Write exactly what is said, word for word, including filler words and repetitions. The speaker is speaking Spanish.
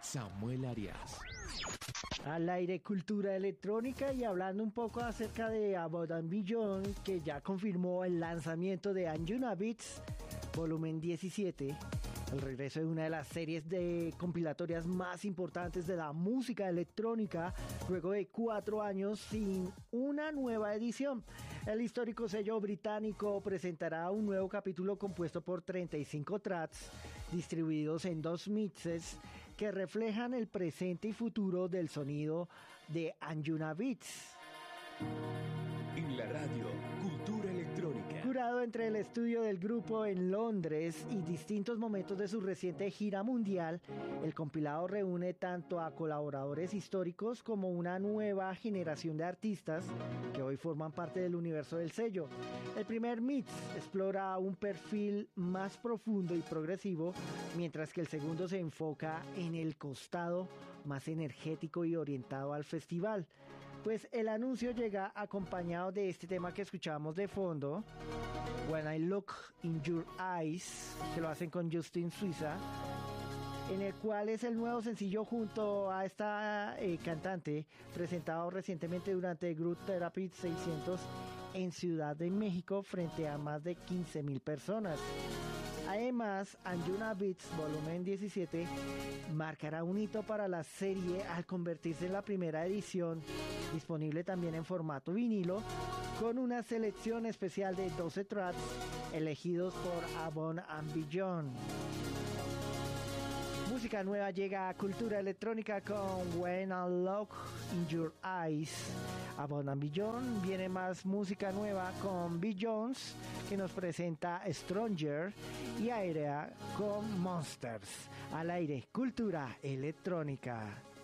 Samuel Arias. Al aire, cultura electrónica, y hablando un poco acerca de Above and Beyond, que ya confirmó el lanzamiento de Anjuna Beats volumen diecisiete, el regreso de una de las series de compilatorias más importantes de la música electrónica, luego de cuatro años sin una nueva edición. El histórico sello británico presentará un nuevo capítulo compuesto por treinta y cinco tracks, distribuidos en dos mixes que reflejan el presente y futuro del sonido de Anjuna Beats. En la radio, cultura electrónica. Curado entre el estudio del grupo en Londres y distintos momentos de su reciente gira mundial, el compilado reúne tanto a colaboradores históricos como una nueva generación de artistas que hoy forman parte del universo del sello. El primer mix explora un perfil más profundo y progresivo, mientras que el segundo se enfoca en el costado más energético y orientado al festival. Pues el anuncio llega acompañado de este tema que escuchábamos de fondo, When I Look in Your Eyes, que lo hacen con Justin Suiza, en el cual es el nuevo sencillo junto a esta eh, cantante, presentado recientemente durante Groove Therapy seiscientos en Ciudad de México frente a más de quince mil personas. Además, Anjuna Beats volumen diecisiete marcará un hito para la serie al convertirse en la primera edición, disponible también en formato vinilo, con una selección especial de doce tracks elegidos por Above and Beyond. Música nueva llega a Cultura Electrónica con When I Look in Your Eyes. Above and Beyond viene más música nueva con B. Jones, que nos presenta Stronger, y Aérea con Monsters. Al aire, Cultura Electrónica.